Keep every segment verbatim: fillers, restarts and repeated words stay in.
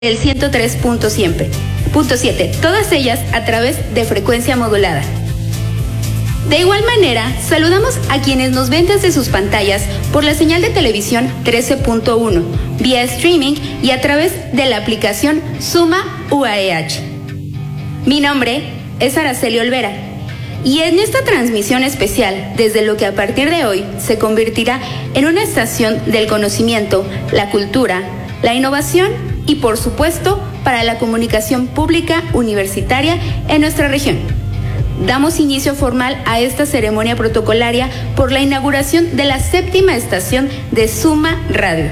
el ciento tres punto siete, todas ellas a través de frecuencia modulada. De igual manera, saludamos a quienes nos ven desde sus pantallas por la señal de televisión trece punto uno, vía streaming y a través de la aplicación Suma U A E H. Mi nombre es Araceli Olvera y en esta transmisión especial, desde lo que a partir de hoy se convertirá en una estación del conocimiento, la cultura, la innovación y, por supuesto, para la comunicación pública universitaria en nuestra región. Damos inicio formal a esta ceremonia protocolaria por la inauguración de la séptima estación de Suma Radio.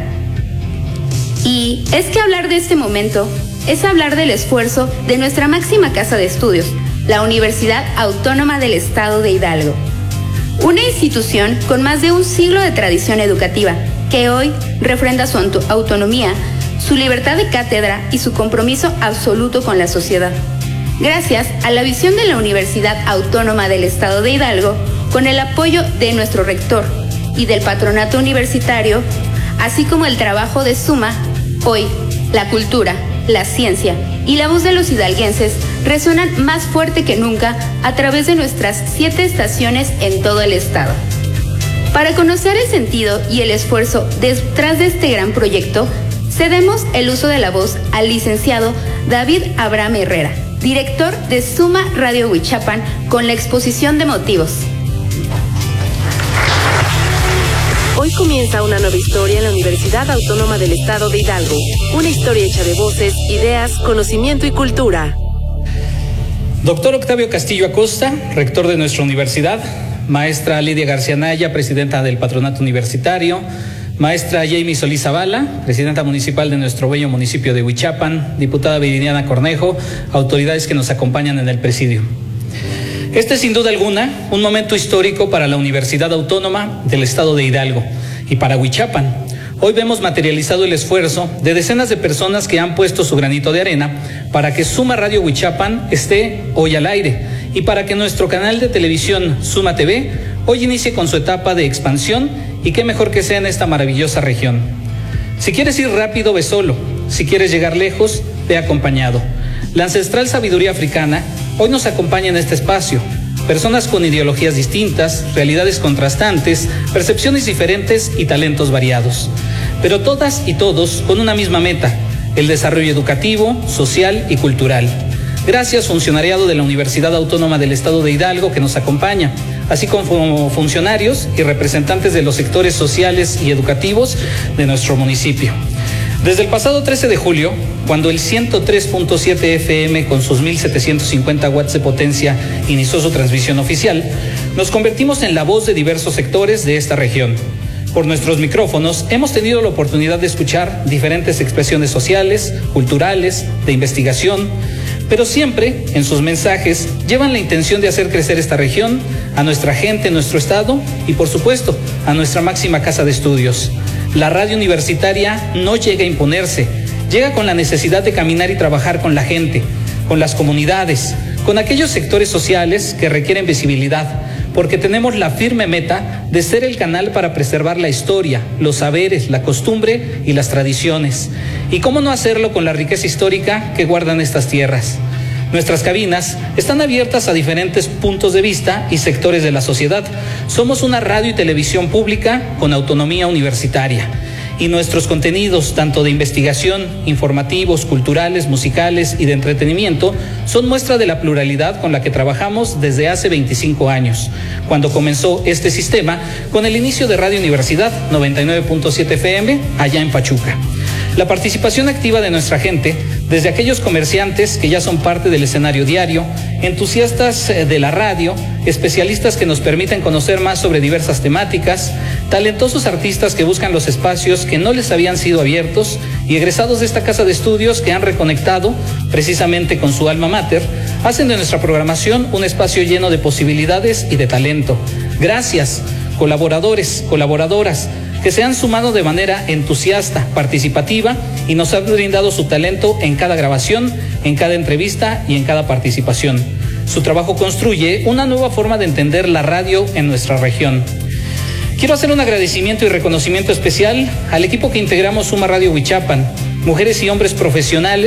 Y es que hablar de este momento es hablar del esfuerzo de nuestra máxima casa de estudios, la Universidad Autónoma del Estado de Hidalgo. Una institución con más de un siglo de tradición educativa, que hoy refrenda su autonomía, su libertad de cátedra y su compromiso absoluto con la sociedad. Gracias a la visión de la Universidad Autónoma del Estado de Hidalgo, con el apoyo de nuestro rector y del patronato universitario, así como el trabajo de Suma, hoy la cultura, la ciencia y la voz de los hidalguenses resuenan más fuerte que nunca a través de nuestras siete estaciones en todo el estado. Para conocer el sentido y el esfuerzo detrás de este gran proyecto, cedemos el uso de la voz al licenciado David Abraham Herrera, director de Suma Radio Huichapan, con la exposición de motivos. Hoy comienza una nueva historia en la Universidad Autónoma del Estado de Hidalgo. Una historia hecha de voces, ideas, conocimiento y cultura. Doctor Octavio Castillo Acosta, rector de nuestra universidad. Maestra Lidia García Naya, presidenta del patronato universitario. Maestra Jamie Solís Zavala, presidenta municipal de nuestro bello municipio de Huichapan. Diputada Viridiana Cornejo, autoridades que nos acompañan en el presidio. Este es sin duda alguna un momento histórico para la Universidad Autónoma del Estado de Hidalgo y para Huichapan. Hoy vemos materializado el esfuerzo de decenas de personas que han puesto su granito de arena para que Suma Radio Huichapan esté hoy al aire y para que nuestro canal de televisión Suma T V hoy inicie con su etapa de expansión, y qué mejor que sea en esta maravillosa región. Si quieres ir rápido, ve solo. Si quieres llegar lejos, ve acompañado. La ancestral sabiduría africana hoy nos acompaña en este espacio. Personas con ideologías distintas, realidades contrastantes, percepciones diferentes y talentos variados. Pero todas y todos con una misma meta: el desarrollo educativo, social y cultural. Gracias, funcionariado de la Universidad Autónoma del Estado de Hidalgo, que nos acompaña, así como funcionarios y representantes de los sectores sociales y educativos de nuestro municipio. Desde el pasado trece de julio, cuando el ciento tres punto siete F M con sus mil setecientos cincuenta watts de potencia inició su transmisión oficial, nos convertimos en la voz de diversos sectores de esta región. Por nuestros micrófonos hemos tenido la oportunidad de escuchar diferentes expresiones sociales, culturales, de investigación, pero siempre en sus mensajes llevan la intención de hacer crecer esta región, a nuestra gente, nuestro estado y, por supuesto, a nuestra máxima casa de estudios. La radio universitaria no llega a imponerse, llega con la necesidad de caminar y trabajar con la gente, con las comunidades, con aquellos sectores sociales que requieren visibilidad, porque tenemos la firme meta de ser el canal para preservar la historia, los saberes, la costumbre y las tradiciones. Y cómo no hacerlo con la riqueza histórica que guardan estas tierras. Nuestras cabinas están abiertas a diferentes puntos de vista y sectores de la sociedad. Somos una radio y televisión pública con autonomía universitaria. Y nuestros contenidos, tanto de investigación, informativos, culturales, musicales y de entretenimiento, son muestra de la pluralidad con la que trabajamos desde hace veinticinco años, cuando comenzó este sistema con el inicio de Radio Universidad noventa y nueve punto siete F M allá en Pachuca. La participación activa de nuestra gente, desde aquellos comerciantes que ya son parte del escenario diario, entusiastas de la radio, especialistas que nos permiten conocer más sobre diversas temáticas, talentosos artistas que buscan los espacios que no les habían sido abiertos y egresados de esta casa de estudios que han reconectado precisamente con su alma mater, hacen de nuestra programación un espacio lleno de posibilidades y de talento. Gracias, colaboradores, colaboradoras, que se han sumado de manera entusiasta, participativa y nos han brindado su talento en cada grabación, en cada entrevista y en cada participación. Su trabajo construye una nueva forma de entender la radio en nuestra región. Quiero hacer un agradecimiento y reconocimiento especial al equipo que integramos Suma Radio Huichapan, mujeres y hombres profesionales